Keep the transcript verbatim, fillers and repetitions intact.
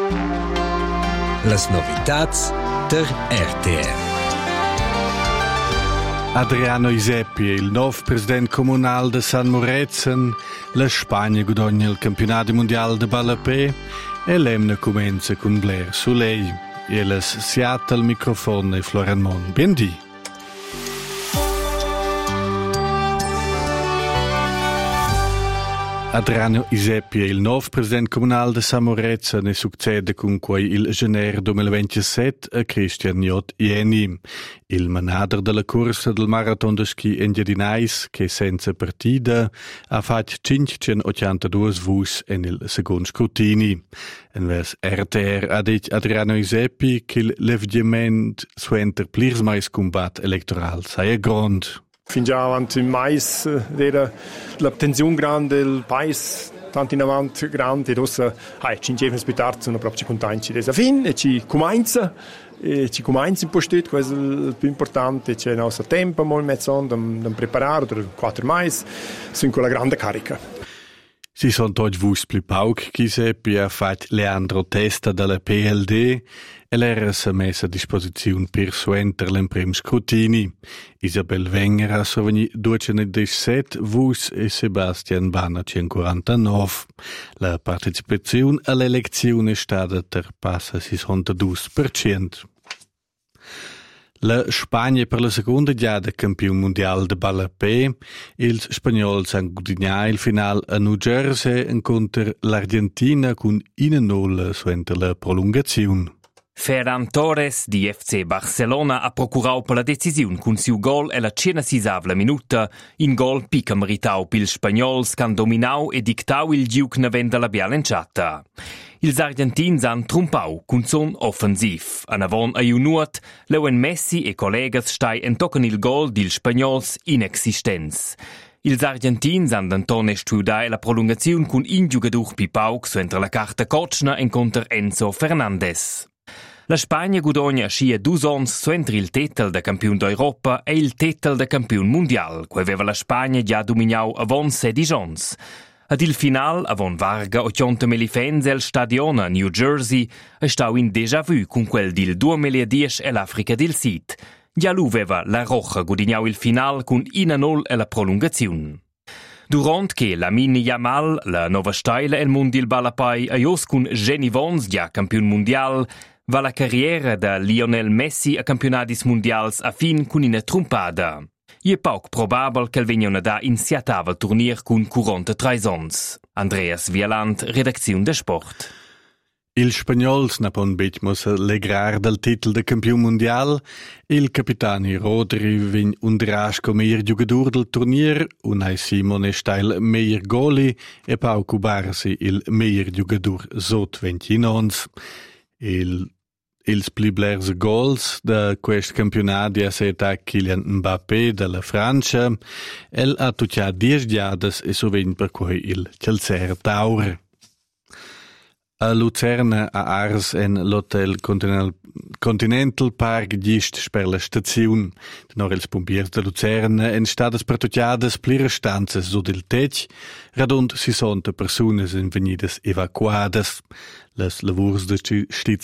Las novitats der R T R. Adriano Isepi, il nuovo presidente comunale di San Morezen, la Spagna guadagna il campionato mondiale di ballapè e l'emna comincia con Blair Soleil. E la Seattle microfono e Florian Mon. Bendi. Adriano Isepi, il nuovo presidente comunale di San Morezen, ne succede con cui il gennaio duemilaventisette a Christian J. Ieni, il manager della corsa del marathon de ski in Giardinais, che senza partita ha fatto cinquecentottantadue vus nel secondo scrutini. En vers R T R ha detto Adriano Isepi che l'avviamento suenter plirs mais combat elettoral sei grande. Fin già avanti in mais era la tensione grande del paese, tanto in avanti grande, e adesso hai cinque giorni più tardi sono proprio contenti di fin e ci comincia e ci comincia in postet, questo è il più importante, c'è il nostro tempo molto mezzo da preparare, per quattro mais, sono con la grande carica. Si sono oggi vus più pauc chi Isepi ha fatto Leandro Testa dalla P L D e l'era si messa a disposizione per suenter l'imprem scrutini. Isabel Wenger ha sovveni duecentodiciassette vus e Sebastian Banner centoquarantanove. La partecipazione all'elezione è stata terpassa sessantadue per cento. La Spagna per la seconda giada campione mondiale di ballapè, ils spagnols han guadagnato il finale a New Jersey incontro l'Argentina con uno a nolla suenter la prolungazione. Ferran Torres di F C Barcelona ha procurato per la decisione con suo gol e la centosessanta minuta, in gol pica meritau pils spagnols che han dominau e dictau il giuc navenda la bialenciata. Ils argentins han trumpau con son offensiv. An avon a Junuat, Leon Messi e collegas stai en tocken il gol dil spagnols inexistents. Ils argentins han d'antone studiare la prolungazione con un giugador pipauc su entre la carta Kotschner incontra Enzo Fernandez. La Spagna guadagna scia dus ons su entre il titel da campione d'Europa e il titel da campione mondial, che aveva la Spagna già dominau avon sedici ons. Ad il final, avon varga ottantamila fans al stadion a New Jersey, è stau in déjà vu con quel del duemiladieci e l'Africa del Sud. Già lui aveva la Roja guadagnau il final con uno a nolla e la prolungazione. Durant che la Mini Yamal, la nova stella il mondial balapai a jos con Jenny Vons, già campione mondial, va la carriera da Lionel Messi a campionatis mondials a fin con una trompada. E poco probabile che vegna da iniziatava il turnier con quarantatré ons. Andreas Wieland, redazione de Sport. Il spagnols napon betmos legrar dal titel de campione mondial. Il capitani Rodri vegn undrasco meir giugador del turnier, unai Simone Steil meir goli e Pau Cubarsi il meir giugador sot ventinons. Il Ils pliblers goals da quest campionati ha seta Kylian Mbappé dalla Francia. El ha tuccia dieci giadas e sovint per cui il Celser Taur. A Lucerna a Ars en l'hotel Continental Park gist per la stazione. Tenor ils pompiers de Lucerna en stadas per tucciadas plire stanzas so del tech, radund sessanta personas en venidas evacuadas. Las lavurs de